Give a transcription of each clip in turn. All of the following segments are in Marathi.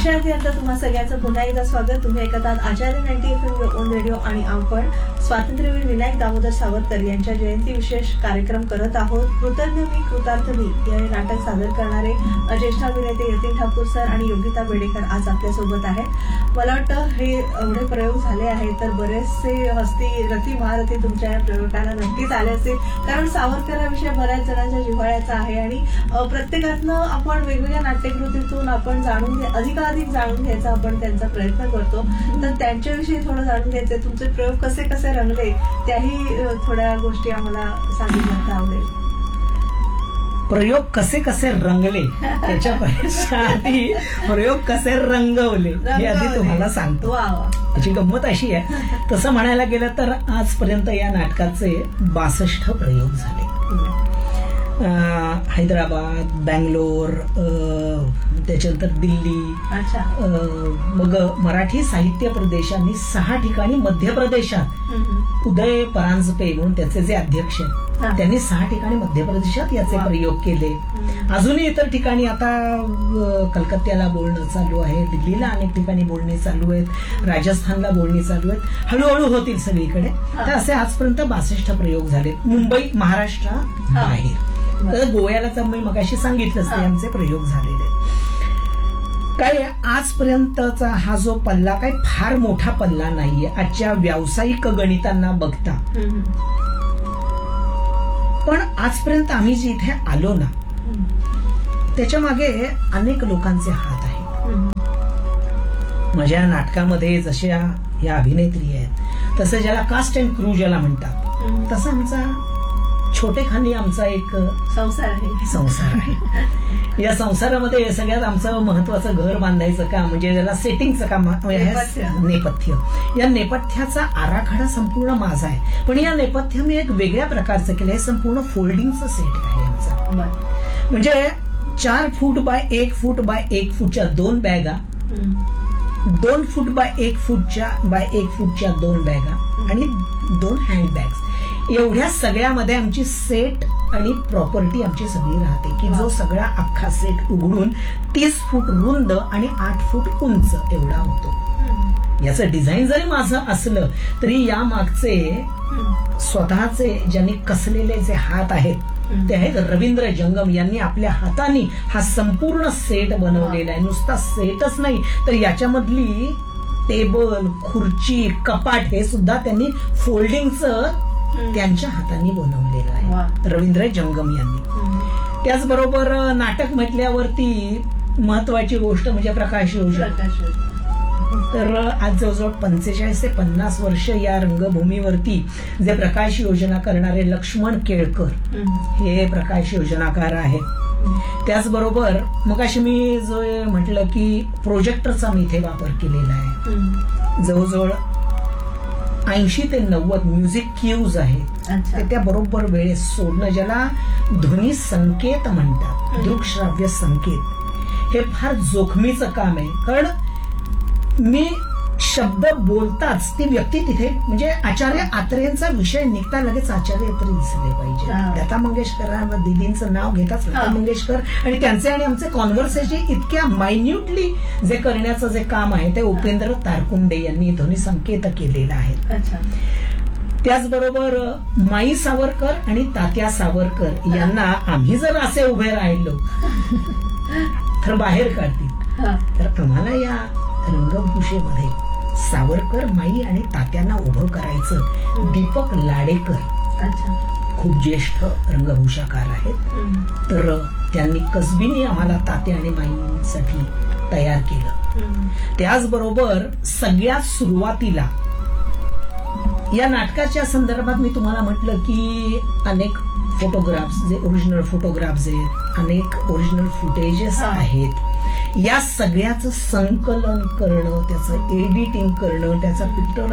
विषयार्थी आता तुम्हा सगळ्यांचं पुन्हा एकदा स्वागत. तुम्ही ऐकत आहात आचार्य 90 FM ऑन रेडिओ आणि आपण स्वातंत्र्यवीर विनायक दामोदर सावरकर यांच्या जयंती विशेष कार्यक्रम करत आहोत. कृतज्ञ मी कृतार्थ मी हे नाटक सादर करणारे ज्येष्ठ अभिनेते यतीन ठाकूर सर आणि योगिता बेडेकर आज आपल्यासोबत आहेत. मला वाटतं हे एवढे प्रयोग झाले आहेत तर बरेचसे हस्ती रती महारथी तुमच्या या प्रयोगाला नक्कीच आले असतील, कारण सावरकरांविषयी बऱ्याच जणांच्या जिव्हाळ्याचा आहे आणि प्रत्येकातनं आपण वेगवेगळ्या नाट्यकृतीतून आपण अधिकाधिक जाणून घ्यायचा आपण त्यांचा प्रयत्न करतो. तर त्यांच्याविषयी थोडं जाणून घ्यायचंय. तुमचे प्रयोग कसे कसे रंगले त्याही थोड्या गोष्टी आम्हाला सांगितलं आवडेल. प्रयोग कसे कसे रंगले त्याच्यापेक्षा आधी प्रयोग कसे रंगवले हे आधी तुम्हाला सांगतो. त्याची गंमत अशी आहे, तसं म्हणायला गेलं तर आजपर्यंत या नाटकाचे 62 प्रयोग झाले. हैदराबाद, बँगलोर, त्याच्यानंतर दिल्ली, मग मराठी साहित्य प्रदेशांनी 6 ठिकाणी, मध्य प्रदेशात उदय परांजपे म्हणून त्याचे जे अध्यक्ष त्यांनी 6 ठिकाणी मध्य प्रदेशात याचे प्रयोग केले. अजूनही इतर ठिकाणी आता कलकत्त्याला बोलणं चालू आहे, दिल्लीला अनेक ठिकाणी बोलणी चालू आहेत, राजस्थानला बोलणी चालू आहेत, हळूहळू होतील सगळीकडे. तर असे आजपर्यंत 62 प्रयोग झाले. मुंबई, महाराष्ट्र बाहेर, तर गोव्याला मी मगाशी सांगितलंच ते आमचे प्रयोग झालेले. काय आजपर्यंतचा हा जो पल्ला काही फार मोठा पल्ला नाहीये आजच्या व्यावसायिक गणितांना बघता, पण आजपर्यंत आम्ही जे इथे आलो ना त्याच्या मागे अनेक लोकांचे हात आहेत. माझ्या नाटकामध्ये जशा या अभिनेत्री आहेत, तसं ज्याला कास्ट अँड क्रू ज्याला म्हणतात, तसं आमचा छोटेखानी आमचा एक संसार आहे. या संसारामध्ये सगळ्यात आमचं महत्वाचं घर बांधायचं काम म्हणजे ज्याला सेटिंगचं काम, नेपथ्य. या नेपथ्याचा आराखडा संपूर्ण माझा आहे, पण या नेपथ्य मी एक वेगळ्या प्रकारचं केलं. हे संपूर्ण फोल्डिंगचं सेट आहे आमचा. म्हणजे 4 फूट बाय 1 फूट बाय 1 फूटच्या 2 बॅगा, 2 फूट बाय 1 फूटच्या 1 फूटच्या 2 बॅगा आणि 2 हँडबॅग्स. एवढ्या सगळ्यामध्ये आमची सेट आणि प्रॉपर्टी आमची सगळी राहते, की जो सगळा अख्खा सेट उघडून 30 फूट रुंद आणि 8 फूट उंच एवढा होतो. याचं डिझाईन जरी माझं असलं तरी या मागचे स्वतःचे ज्यांनी कसलेले जे हात आहेत ते आहेत रवींद्र जंगम यांनी आपल्या हाताने हा संपूर्ण सेट बनवलेला आहे. नुसता सेटच नाही तर याच्यामधली टेबल, खुर्ची, कपाट हे सुद्धा त्यांनी फोल्डिंगचं त्यांच्या हाताने बनवलेलं आहे, रवींद्र जंगम यांनी. त्याचबरोबर नाटक म्हटल्यावरती महत्वाची गोष्ट म्हणजे प्रकाश योजना. तर आज जवळजवळ 45 ते 50 वर्ष या रंगभूमीवरती जे प्रकाश योजना करणारे लक्ष्मण केळकर हे प्रकाश योजनाकार आहेत. त्याचबरोबर मग अशी मी जो म्हटलं की प्रोजेक्टरचा मी इथे वापर केलेला आहे. जवळजवळ 80 ते 90 म्युझिक क्यूज आहेत, ते त्या बरोबर वेळेस सोडणं, ज्याला ध्वनी संकेत म्हणतात, दृकश्राव्य संकेत. हे फार जोखमीचं काम आहे, कारण मी शब्द बोलताच ती व्यक्ती तिथे, म्हणजे आचार्य आत्रेयांचा विषय निघता लगेच आचार्य आत्रे दिसले पाहिजे. लता मंगेशकर दिदींचं नाव घेताच लता मंगेशकर आणि त्यांचे आणि आमचे कॉन्व्हर्सेशन इतक्या मायन्युटली जे करण्याचं जे काम आहे ते उपेंद्र तारकुंडे यांनी ध्वनी संकेत केलेलं आहे. त्याचबरोबर माई सावरकर आणि तात्या सावरकर यांना आम्ही जर असे उभे राहिलो तर बाहेर काढतील. तर आम्हाला या रंगभूषेमध्ये सावरकर, माई आणि तात्यांना उभं करायचं. दीपक लाडेकर खूप ज्येष्ठ रंगभूषाकार आहेत, तर त्यांनी कसबीने आम्हाला तात्या आणि माईसाठी तयार केलं. त्याचबरोबर सगळ्यात सुरुवातीला या नाटकाच्या संदर्भात मी तुम्हाला म्हटलं की अनेक फोटोग्राफ्स, जे ओरिजिनल फोटोग्राफ्स आहेत, अनेक ओरिजिनल फुटेजेस आहेत. या सगळ्याचं संकलन करणं, त्याचं एडिटिंग करणं, त्याचं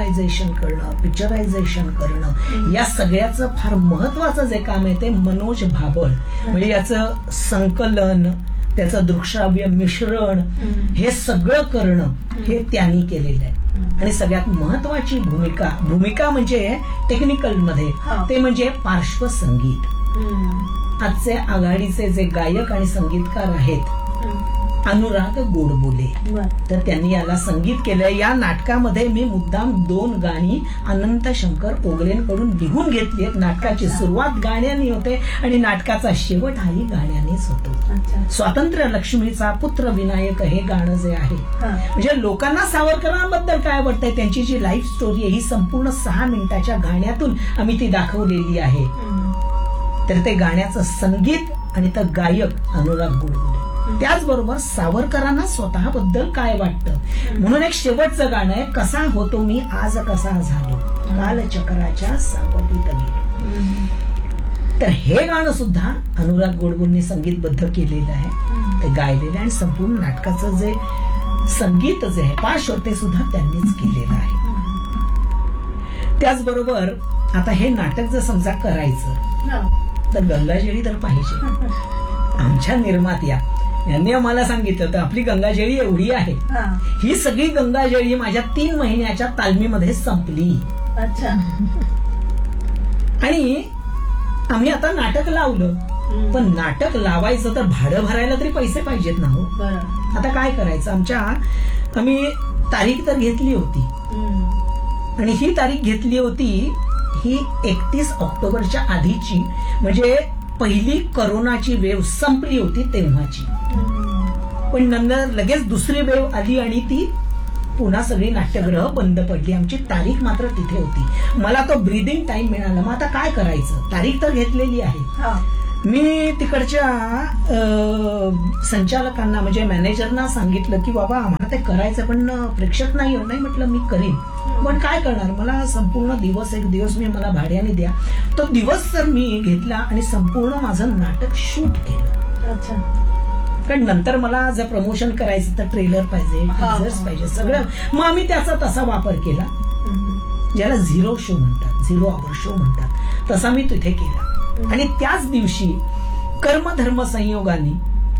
पिक्चरायझेशन करणं, या सगळ्याचं फार महत्वाचं जे काम आहे ते मनोज भाबळ, म्हणजे याचं संकलन, त्याचं दृकश्राव्य मिश्रण, हे सगळं करणं हे त्यांनी केलेलं आहे. आणि सगळ्यात महत्वाची भूमिका म्हणजे टेक्निकल मध्ये ते म्हणजे पार्श्वसंगीत. आजचे आघाडीचे जे गायक आणि संगीतकार आहेत अनुराग गोडबोले. बर. तर त्यांनी याला संगीत केलं. या नाटकामध्ये मी मुद्दाम 2 गाणी अनंत शंकर ओगलेंकडून लिहून घेतली आहेत. नाटकाची सुरुवात गाण्याने होते आणि नाटकाचा शेवट हाही गाण्यानेच होतो. अच्छा. स्वातंत्र्य लक्ष्मीचा पुत्र विनायक हे गाणं जे आहे, म्हणजे लोकांना सावरकरांबद्दल काय वाटतंय, त्यांची जी लाईफ स्टोरी आहे ही संपूर्ण 6 मिनिटाच्या गाण्यातून आम्ही ती दाखवलेली आहे. तर ते गाण्याचं संगीत आणि तर गायक अनुराग गोडबोले. त्याचबरोबर सावरकरांना स्वतःबद्दल काय वाटतं म्हणून एक शेवटचं गाणं आहे, कसा होतो मी आज कसा झालो, कालचक्राच्या सावलीत गेलो. तर हे गाणं सुद्धा अनुराग गोडबोलेंनी संगीतबद्ध केलेलं आहे, ते गायलेलं आहे आणि संपूर्ण नाटकाचं जे संगीत जे आहे पार्श्व ते सुद्धा त्यांनीच केलेलं आहे. त्याचबरोबर आता हे नाटक जर समजा करायचं तर गंगाजळी तर पाहिजे. आमच्या निर्मात्या यांनी आम्हाला सांगितलं तर आपली गंगाजळी एवढी आहे, ही सगळी गंगाजळी माझ्या 3 महिन्याच्या तालमीमध्ये संपली. अच्छा. आणि आम्ही आता नाटक लावलं, पण नाटक लावायचं तर भाडं भरायला तरी पैसे पाहिजेत ना हो. आता काय करायचं, आम्ही तारीख तर घेतली होती आणि ही तारीख घेतली होती ही 31 ऑक्टोबरच्या आधीची, म्हणजे पहिली कोरोनाची वेव्ह संपली होती तेव्हाची. पण नंतर लगेच दुसरी वेव्ह आली आणि ती पुन्हा सगळी नाट्यगृह बंद पडली. आमची तारीख मात्र तिथे होती. मला तो ब्रीदिंग टाइम मिळाला. मग आता काय करायचं, तारीख तर घेतलेली आहे. मी तिकडच्या संचालकांना म्हणजे मॅनेजरना सांगितलं की बाबा आम्हाला ते करायचं पण प्रेक्षक नाही. म्हटलं मी करीन, पण काय करणार, मला संपूर्ण दिवस, एक दिवस मी मला भाड्याने द्या. तो दिवस तर मी घेतला आणि संपूर्ण माझं नाटक शूट केलं. अच्छा. कारण नंतर मला जर प्रमोशन करायचं तर ट्रेलर पाहिजे, टीजर्स पाहिजे, सगळं. मग आम्ही त्याचा तसा वापर केला, ज्याला 0 शो म्हणतात, 0 आवर शो म्हणतात, तसा मी तिथे केला. आणि त्याच दिवशी कर्मधर्म संयोगाने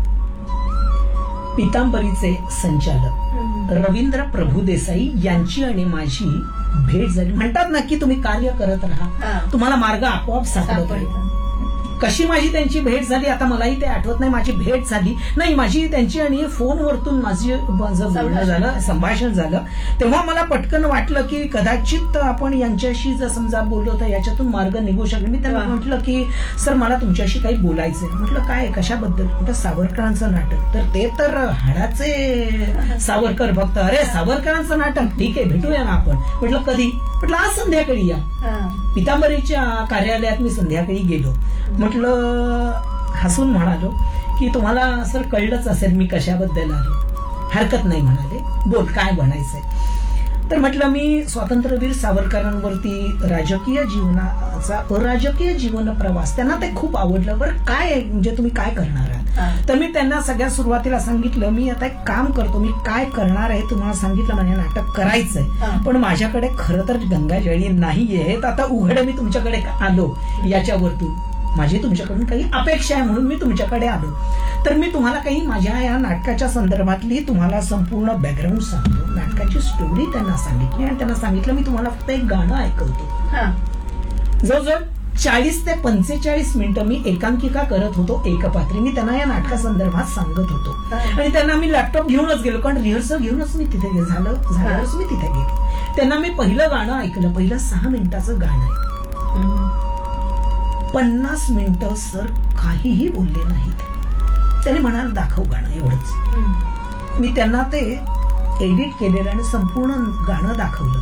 पितांबरीचे संचालक रवींद्र प्रभुदेसाई यांची आणि माझी भेट झाली. म्हणतात ना की तुम्ही कार्य करत राहा, तुम्हाला मार्ग आपोआप सापडत राहील. कशी माझी त्यांची भेट झाली आता मलाही ते आठवत नाही. माझी भेट झाली नाही, माझी त्यांची आणि फोनवरतून माझं बोलणं झालं, संभाषण झालं. तेव्हा मला पटकन वाटलं की कदाचित आपण यांच्याशी जर समजा बोललो तर याच्यातून मार्ग निघू शकेल. मी त्यांना म्हटलं की सर मला तुमच्याशी काही बोलायचंय. म्हटलं काय, कशाबद्दल. म्हटलं सावरकरांचं नाटक. तर ते तर हाडाचे सावरकर भक्त. अरे सावरकरांचं नाटक, ठीक आहे भेटूया ना आपण. म्हटलं कधी. म्हटलं आज संध्याकाळी या. पितांबरीच्या कार्यालयात मी संध्याकाळी गेलो. म्हटलं हसून म्हणालो की तुम्हाला सर कळलंच असेल मी कशाबद्दल आलो. हरकत नाही म्हणाले, बोल काय म्हणायचंय. तर म्हटलं मी स्वातंत्र्यवीर सावरकरांवरती राजकीय जीवनाचा अराजकीय जीवन प्रवास त्यांना ते खूप आवडलं. बरं काय म्हणजे तुम्ही काय करणार आहात. तर मी त्यांना सगळ्यात सुरुवातीला सांगितलं मी आता एक काम करतो, मी काय करणार आहे तुम्हाला सांगितलं. म्हणजे नाटक करायचंय पण माझ्याकडे खरं तर गंगाजळी नाहीये. आता उघड मी तुमच्याकडे आलो याच्यावरतून माझी तुमच्याकडून काही अपेक्षा आहे म्हणून मी तुमच्याकडे आलो. तर मी तुम्हाला काही माझ्या या नाटकाच्या संदर्भातली तुम्हाला संपूर्ण बॅकग्राऊंड सांगतो. नाटकाची स्टोरी त्यांना सांगितली आणि त्यांना सांगितलं मी तुम्हाला फक्त एक गाणं ऐकवतो. जवळजवळ 40 ते 45 मिनिटं मी एकांकिका करत होतो एकपात्री. मी त्यांना या नाटकासंदर्भात सांगत होतो आणि त्यांना मी लॅपटॉप घेऊनच गेलो, कारण रिहर्सल घेऊनच मी तिथे झाल्यावरच मी तिथे गेलो. त्यांना मी पहिलं गाणं ऐकलं. पहिलं 6 मिनिटाचं गाणं आहे. 50 मिनिटं सर काहीही बोलले नाहीत. त्याने म्हणाल दाखव गाणं, एवढंच. मी त्यांना ते एडिट केलेलं आणि संपूर्ण गाणं दाखवलं.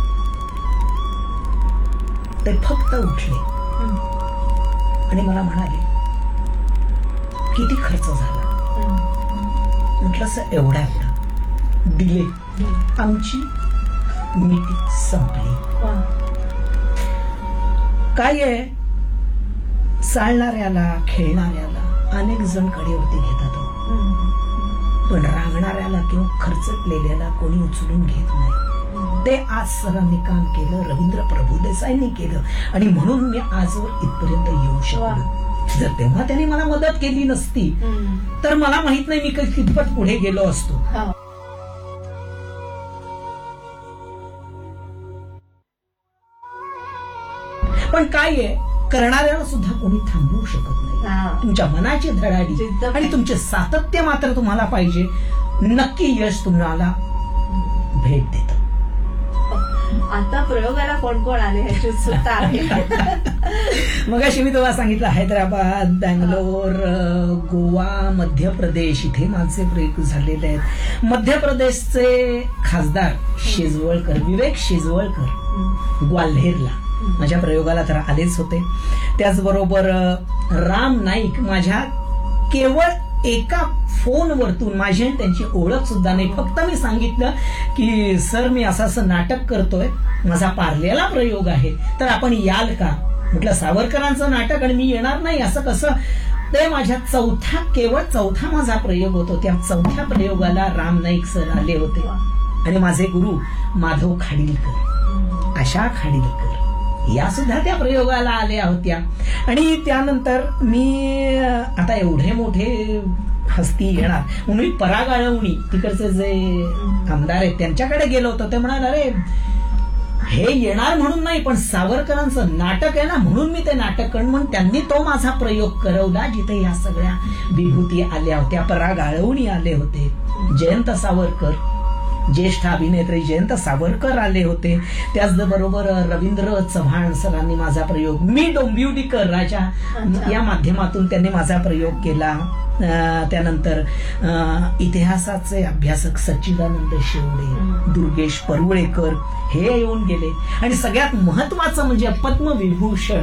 ते फक्त उठले आणि मला म्हणाले किती खर्च झाला. म्हटलं सर एवढा दिले. आमची मीटिंग संपली. काय आहे, चालणाऱ्याला खेळणाऱ्याला अनेक जण कडेवरती घेतात, पण रांगणाऱ्याला किंवा खर्चलेल्याला कोणी उचलून घेत नाही. ते आज सरांनी काम केलं, रवींद्र प्रभुदेसाईंनी केलं आणि म्हणून मी आजवर इथपर्यंत येऊ शकलो. जर तेव्हा त्यांनी मला मदत केली नसती तर मला माहित नाही मी कितपत पुढे गेलो असतो. पण काय आहे, करणाऱ्याला सुद्धा कोणी थांबवू शकत हा. नाही. तुमच्या मनाची धडाडी जिद्द आणि तुमचे सातत्य मात्र तुम्हाला पाहिजे. नक्की यश तुम्हाला भेट देतं. आता प्रयोगाला कोण कोण आले ह्याची उत्सुकता आहे. मगाशी मी तुम्हाला सांगितलं हैदराबाद, बँगलोर, गोवा, मध्य प्रदेश इथे माझे प्रयोग झालेले आहेत. मध्य प्रदेशचे खासदार शेजवळकर, विवेक शेजवळकर ग्वाल्हेरला माझ्या प्रयोगाला तर आलेच होते. त्याचबरोबर राम नाईक माझ्या केवळ एका फोनवरतून, माझी आणि त्यांची ओळख सुद्धा नाही, फक्त मी सांगितलं की सर मी असं नाटक करतोय, माझा पार्ल्याला प्रयोग आहे, तर आपण याल का? म्हटलं सावरकरांचं नाटक आणि मी येणार नाही असं कसं? ते माझ्या केवळ चौथा माझा प्रयोग होतो. त्या चौथ्या प्रयोगाला राम नाईक सर आले होते आणि माझे गुरु माधव खाडीलकर, आशा खाडीलकर या सुद्धा त्या प्रयोगाला आल्या होत्या. आणि त्यानंतर मी आता एवढे मोठे हस्ती येणार म्हणून मी परागाळवणी तिकडचे जे आमदार आहेत त्यांच्याकडे गेलो होतो. ते म्हणाले अरे हे येणार म्हणून नाही, पण सावरकरांचं नाटक आहे ना म्हणून मी ते नाटक करण, म्हणून त्यांनी तो माझा प्रयोग करवला जिथे या सगळ्या विभूती आल्या होत्या. परागाळवणी आले होते, जयंत सावरकर, ज्येष्ठ अभिनेत्री जयंत सावरकर आले होते. त्याचबरोबर रवींद्र चव्हाण सरांनी माझा प्रयोग, मी डोंबिवलीकर राजा या माध्यमातून त्यांनी माझा प्रयोग केला. त्यानंतर इतिहासाचे अभ्यासक सच्चिदानंद शेवडे, दुर्गेश परुळेकर हे येऊन गेले. आणि सगळ्यात महत्वाचं म्हणजे पद्मविभूषण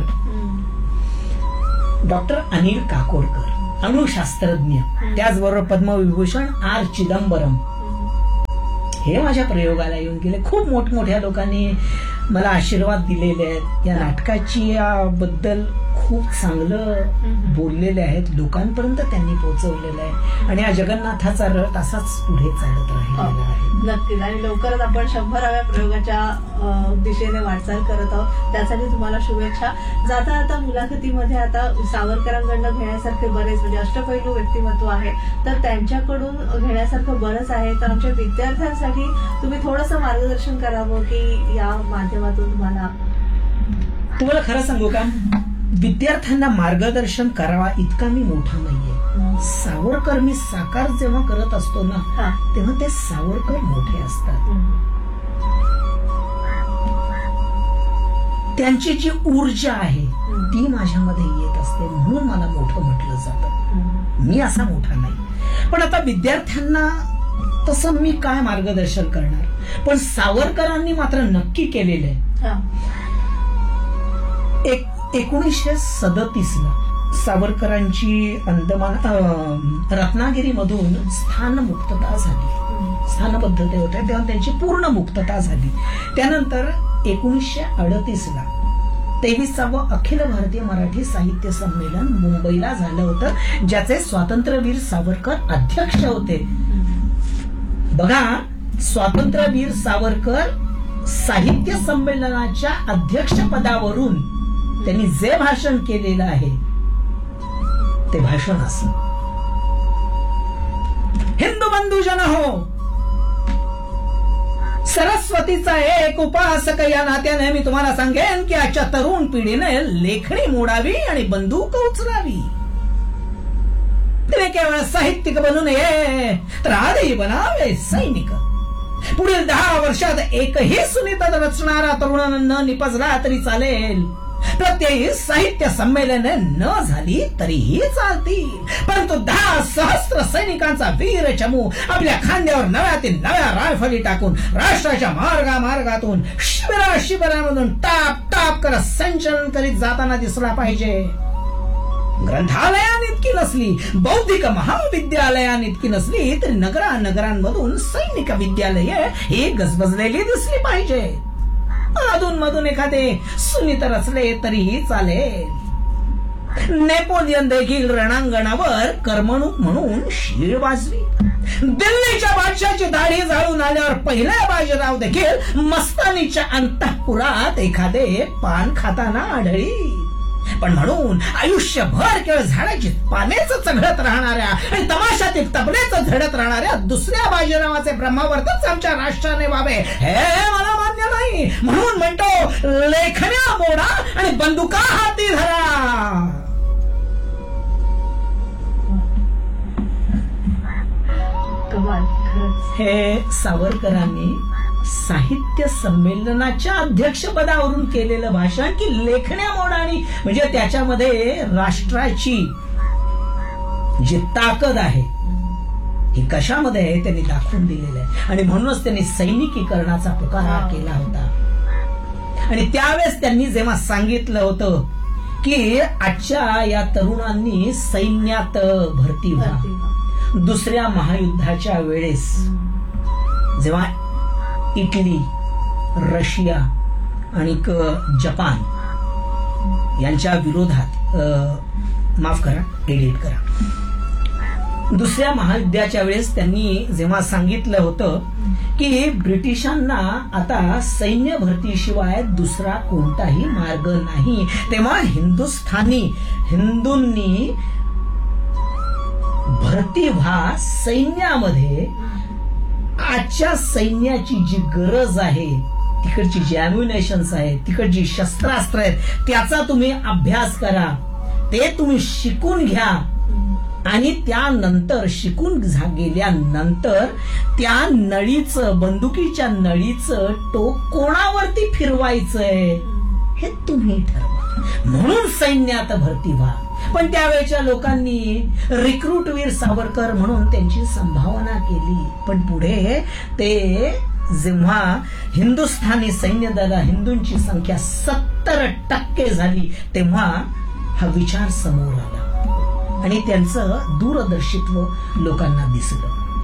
डॉक्टर अनिल काकोडकर, अणुशास्त्रज्ञ, त्याचबरोबर पद्मविभूषण आर चिदंबरम हे माझ्या प्रयोगाला येऊन गेले. खूप मोठमोठ्या लोकांनी मला आशीर्वाद दिलेले आहेत. या नाटकाची बद्दल खूप चांगलं बोललेले आहेत, लोकांपर्यंत त्यांनी पोहोचवलेलं आहे. आणि या जगन्नाथाचा रथ असाच पुढे चालत राहिलेला आहे. नक्कीच. आणि लवकरच आपण 100व्या प्रयोगाच्या दिशेने वाटचाल करत आहोत. त्यासाठी तुम्हाला शुभेच्छा. जाता आता मुलाखतीमध्ये आता सावरकरांकडनं घेण्यासारखे बरेच म्हणजे अष्टपैलू व्यक्तिमत्व आहे, तर त्यांच्याकडून घेण्यासारखं बरंच आहे. तर आमच्या विद्यार्थ्यांसाठी तुम्ही थोडंसं मार्गदर्शन करावं की या माध्यमातून तुम्हाला खरं सांगू का, विद्यार्थ्यांना मार्गदर्शन करावा इतका मी मोठा नाहीये. सावरकर मी साकार जेव्हा करत असतो ना तेव्हा ते सावरकर मोठे असतात. त्यांची जी ऊर्जा आहे ती माझ्यामध्ये येत असते, म्हणून मला मोठं म्हटलं जातं. मी असा मोठा नाही. पण आता विद्यार्थ्यांना तसं मी काय मार्गदर्शन करणार, पण सावरकरांनी मात्र नक्की केलेलं आहे. 1937ला सावरकरांची अंदमान रत्नागिरी मधून स्थानमुक्तता झाली. स्थानबद्धते होते तेव्हा त्यांची पूर्ण मुक्तता झाली. त्यानंतर 1938ला 23वा अखिल भारतीय मराठी साहित्य संमेलन मुंबईला झालं होतं, ज्याचे स्वातंत्र्यवीर सावरकर अध्यक्ष होते. बघा, स्वातंत्र्यवीर सावरकर साहित्य संमेलनाच्या अध्यक्षपदावरून त्यांनी जे भाषण केलेलं आहे ते भाषण असं, हिंदू बंधू जन हो, सरस्वतीचा एक उपासक या नात्याने मी तुम्हाला सांगेन की आजच्या तरुण पिढीने लेखणी मोडावी आणि बंदूक उचलावी. तिने केवळ साहित्यिक बनू नये तर आधी बनावे सैनिक. पुढील 10 वर्षात एकही सुनीता रचणारा तरुण न निपजला तरी चालेल. प्रत्येक साहित्य संमेलन न झाली तरीही चालतील, परंतु 10 सहस्त्र सैनिकांचा वीर चमू आपल्या खांद्यावर नव्यातील नव्या रायफली टाकून राष्ट्राच्या मार्गातून शिबिरामधून टाप टाप करत संचलन करीत जाताना दिसला पाहिजे. ग्रंथालयान इतकी नसली, बौद्धिक महाविद्यालयान इतकी नसली तरी नगरांमधून सैनिक विद्यालये ही गजबजलेली दिसली पाहिजे. अधून मधून एखादे सुनीत रचले तरीही चालेल. नेपोलियन देखील रणांगणावर करमणूक म्हणून शीळ वाजवी. दिल्लीच्या बादशाची दाढी जाळून आल्यावर पहिला बाजीराव देखील मस्तानीच्या अंतःपुरात एखादे पान खाताना आढळी. पण म्हणून आयुष्यभर केवळ झाडाची पानेच चढत राहणाऱ्या आणि तमाशातील तबलेच झडत राहणाऱ्या दुसऱ्या बाजीरावाचे ब्रह्मावर्तच आमच्या राष्ट्राने व्हावे हे मला मान्य सैन्य नाही, म्हणून म्हणतो लेखण्या मोडा आणि बंदुका हाती धरा. कमाल, खरंच. हे सावरकरांनी साहित्य संमेलनाच्या अध्यक्षपदावरून केलेलं भाषण की लेखण्या मोडाणी, म्हणजे त्याच्यामध्ये राष्ट्राची जी ताकद आहे ही कशामध्ये आहे त्यांनी दाखवून दिलेलं आहे. आणि म्हणूनच त्यांनी सैनिकीकरणाचा पुकारा केला होता. आणि त्यावेळेस त्यांनी जेव्हा सांगितलं होतं की आजच्या या तरुणांनी सैन्यात भरती व्हा, दुसऱ्या महायुद्धाच्या वेळेस जेव्हा इटली, रशिया आणि जपान यांच्या विरोधात, माफ करा, एडिट करा, दुसऱ्या महायुद्धाच्या वेळेस त्यांनी जेव्हा सांगितलं होतं की ब्रिटिशांना आता सैन्य भरतीशिवाय दुसरा कोणताही मार्ग नाही, तेव्हा हिंदूंनी भरती व्हा सैन्यामध्ये. आजच्या सैन्याची जी गरज आहे, तिकडची जी अम्युनेशन्स आहेत, तिकडची शस्त्रास्त्र आहेत, त्याचा तुम्ही अभ्यास करा, ते तुम्ही शिकून घ्या. आणि त्यानंतर शिकून गेल्यानंतर त्या नळीचं, बंदुकीच्या नळीचं टोक कोणावरती फिरवायचंय हे तुम्ही ठरवा, म्हणून सैन्यात भरती व्हा. पण त्यावेळेच्या लोकांनी रिक्रूटवीर सावरकर म्हणून त्यांची संभावना केली. पण पुढे ते जेव्हा हिंदुस्थानी सैन्य दला हिंदूंची संख्या 70% झाली, तेव्हा हा विचार समोर आला आणि त्यांचं दूरदर्शित्व लोकांना दिसलं.